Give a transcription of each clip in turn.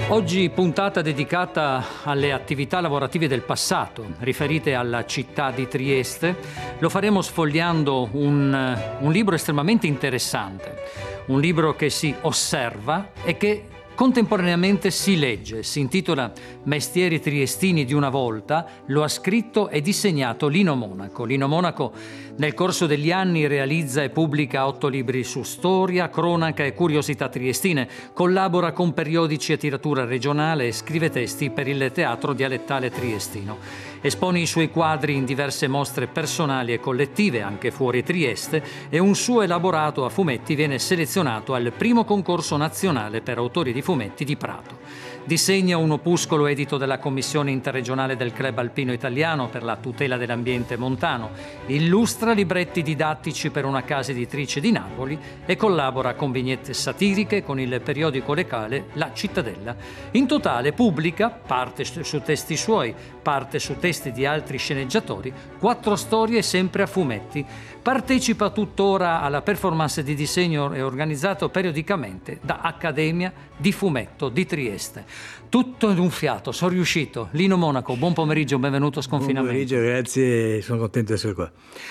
Oggi puntata dedicata alle attività lavorative del passato, riferite alla città di Trieste. Lo faremo sfogliando un libro estremamente interessante, un libro che si osserva e che contemporaneamente si legge. Si intitola Mestieri triestini di una volta, lo ha scritto e disegnato Lino Monaco. Lino Monaco nel corso degli anni realizza e pubblica 8 libri su storia, cronaca e curiosità triestine, collabora con periodici a tiratura regionale e scrive testi per il teatro dialettale triestino. Espone i suoi quadri in diverse mostre personali e collettive, anche fuori Trieste, e un suo elaborato a fumetti viene selezionato al primo concorso nazionale per autori di fumetti di Prato. Disegna un opuscolo edito dalla Commissione interregionale del Club Alpino Italiano per la tutela dell'ambiente montano, illustra libretti didattici per una casa editrice di Napoli e collabora con vignette satiriche con il periodico locale La Cittadella. In totale pubblica, parte su testi suoi, parte su testi di altri sceneggiatori, 4 storie sempre a fumetti. Partecipa tuttora alla performance di disegno e organizzato periodicamente da Accademia di Fumetto di Trieste. Tutto in un fiato, sono riuscito. Lino Monaco, buon pomeriggio, benvenuto a Sconfinamento. Buon pomeriggio, grazie, sono contento di essere qua.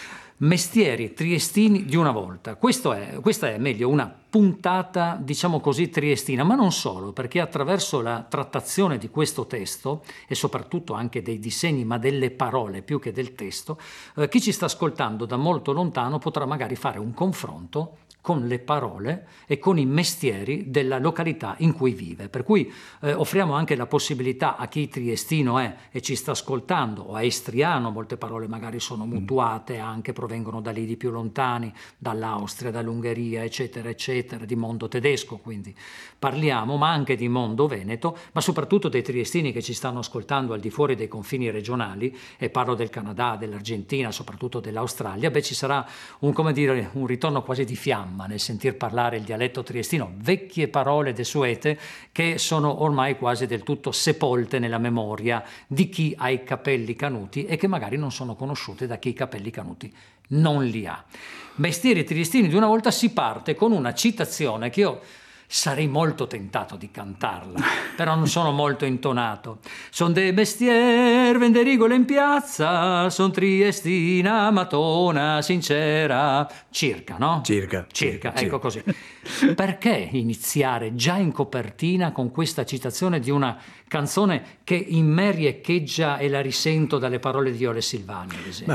Mestieri triestini di una volta. Questa è meglio una puntata, diciamo così, triestina, ma non solo, perché attraverso la trattazione di questo testo e soprattutto anche dei disegni, ma delle parole più che del testo, chi ci sta ascoltando da molto lontano potrà magari fare un confronto con le parole e con i mestieri della località in cui vive. Per cui offriamo anche la possibilità a chi triestino è e ci sta ascoltando, o è istriano, molte parole magari sono mutuate, anche provengono da lì di più lontani, dall'Austria, dall'Ungheria, eccetera, eccetera, di mondo tedesco, quindi parliamo, ma anche di mondo veneto, ma soprattutto dei triestini che ci stanno ascoltando al di fuori dei confini regionali, e parlo del Canada, dell'Argentina, soprattutto dell'Australia. Ci sarà un ritorno quasi di fiamma nel sentir parlare il dialetto triestino, vecchie parole desuete che sono ormai quasi del tutto sepolte nella memoria di chi ha i capelli canuti e che magari non sono conosciute da chi i capelli canuti non li ha. Mestieri triestini di una volta si parte con una citazione che io sarei molto tentato di cantarla, però non sono molto intonato. Son dei mestier, vende rigole in piazza, son triestina, matona, sincera. Circa, no? Circa, ecco così. Perché iniziare già in copertina con questa citazione di una canzone che in me riecheggia e la risento dalle parole di Ole Silvani, ad esempio? Ma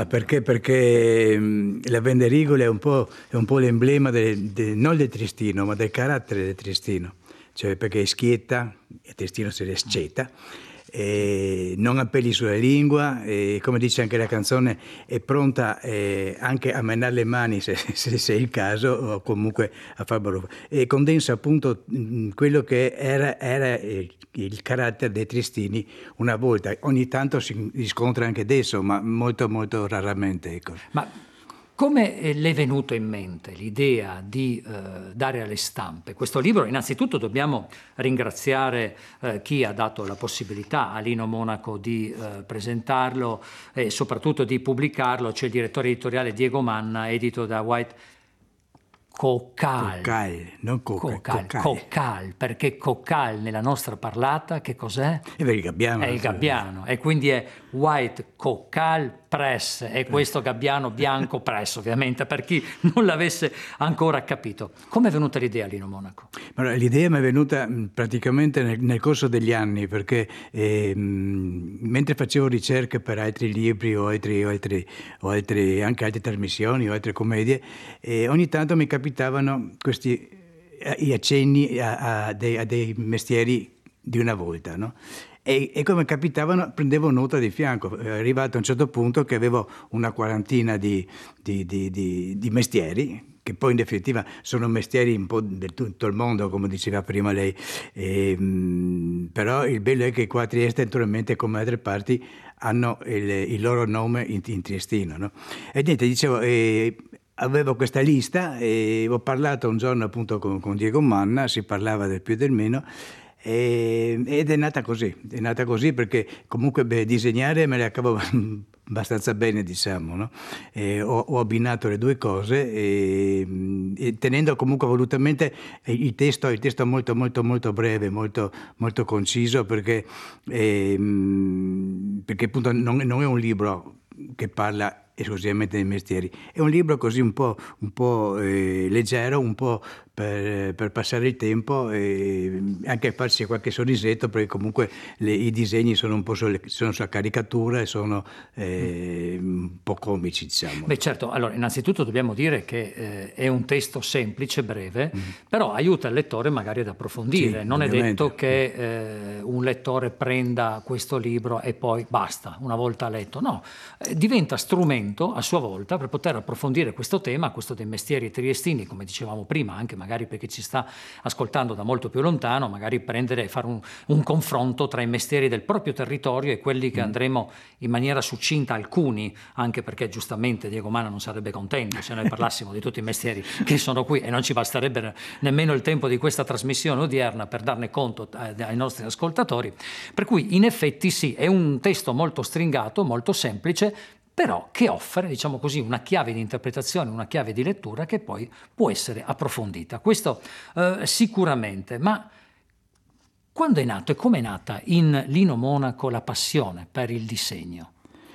perché la Venderigole è un po' l'emblema non del triestino, ma del carattere del triestino. Cioè perché è schietta, il triestino si sceta, non ha peli sulla lingua, e come dice anche la canzone è pronta anche a menare le mani se è il caso, o comunque a far baruffa, e condensa appunto quello che era il carattere dei triestini una volta. Ogni tanto si riscontra anche adesso, ma molto molto raramente, ecco. Ma come le è venuto in mente l'idea di dare alle stampe questo libro? Innanzitutto dobbiamo ringraziare chi ha dato la possibilità a Lino Monaco di presentarlo e soprattutto di pubblicarlo. C'è il direttore editoriale Diego Manna, edito da White Coccal, non Coca. Coccal, perché Coccal nella nostra parlata che cos'è? È il gabbiano. È il gabbiano, e quindi è White Coccal Press, e questo gabbiano bianco press, ovviamente, per chi non l'avesse ancora capito. Come è venuta l'idea, Lino Monaco? L'idea mi è venuta praticamente nel corso degli anni, perché mentre facevo ricerche per altri libri o anche altre trasmissioni o altre commedie, ogni tanto mi capitavano questi i accenni a dei mestieri di una volta, no? E come capitavano prendevo nota di fianco. È arrivato a un certo punto che avevo una quarantina di mestieri, che poi in definitiva sono mestieri un po' del tutto il mondo, come diceva prima lei. Però il bello è che qua a Trieste, naturalmente, come altre parti, hanno il loro nome in triestino, no? E niente, dicevo, avevo questa lista e ho parlato un giorno appunto con Diego Manna, si parlava del più e del meno, ed è nata così perché comunque disegnare me la cavo abbastanza bene, diciamo, no? Ho abbinato le due cose e tenendo comunque volutamente il testo molto molto molto breve, molto, molto conciso, perché appunto non è un libro che parla esclusivamente dei mestieri, è un libro così un po' leggero, un po' per passare il tempo e anche farsi qualche sorrisetto, perché comunque i disegni sono un po' sono sulla caricatura e sono un po' comici, diciamo. Beh, certo, allora innanzitutto dobbiamo dire che è un testo semplice, breve, però aiuta il lettore magari ad approfondire. Sì, non ovviamente. è detto che un lettore prenda questo libro e poi basta, una volta letto. No, diventa strumento a sua volta per poter approfondire questo tema, questo dei mestieri triestini, come dicevamo prima, anche magari perché ci sta ascoltando da molto più lontano, magari prendere e fare un confronto tra i mestieri del proprio territorio e quelli che andremo in maniera succinta, alcuni, anche perché giustamente Diego Manna non sarebbe contento se noi parlassimo di tutti i mestieri che sono qui e non ci basterebbe nemmeno il tempo di questa trasmissione odierna per darne conto ai nostri ascoltatori. Per cui in effetti sì, è un testo molto stringato, molto semplice, però che offre, diciamo così, una chiave di interpretazione, una chiave di lettura che poi può essere approfondita. Questo sicuramente, ma quando è nato e come è nata in Lino Monaco la passione per il disegno?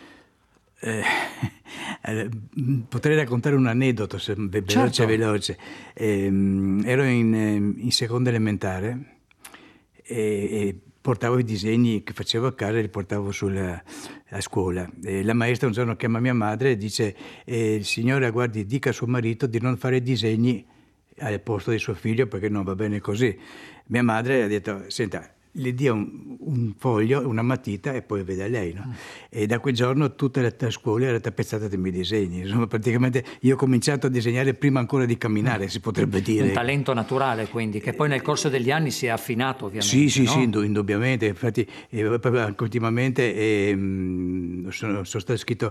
Potrei raccontare un aneddoto, se veloce. Ero in seconda elementare e portavo i disegni che facevo a casa e li portavo a scuola. La maestra un giorno chiama mia madre e dice: signora, guardi, dica a suo marito di non fare disegni al posto di suo figlio perché non va bene così. Mia madre ha detto: senta, le dia un foglio, una matita e poi veda lei, no? E da quel giorno tutta la scuola era tappezzata dei miei disegni. Insomma, praticamente io ho cominciato a disegnare prima ancora di camminare, si potrebbe dire. Un talento naturale, quindi, che poi nel corso degli anni si è affinato, ovviamente. Sì, no? sì, indubbiamente. Infatti, ultimamente sono stato iscritto